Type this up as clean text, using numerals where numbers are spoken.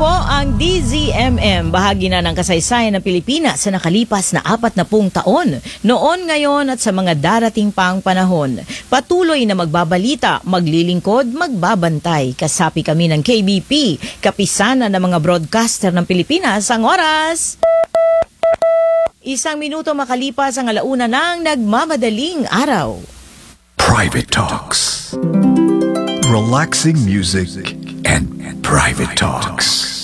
po ang DZMM, bahagi na ng kasaysayan ng Pilipinas sa nakalipas na 40 taon, noon, ngayon at sa mga darating pang panahon. Patuloy na magbabalita, maglilingkod, magbabantay. Kasapi kami ng KBP, kapisana ng mga broadcaster ng Pilipinas. Ang oras, 1 minuto makalipas ang alauna ng nagmamadaling araw. Private Talks. Relaxing music and private talks.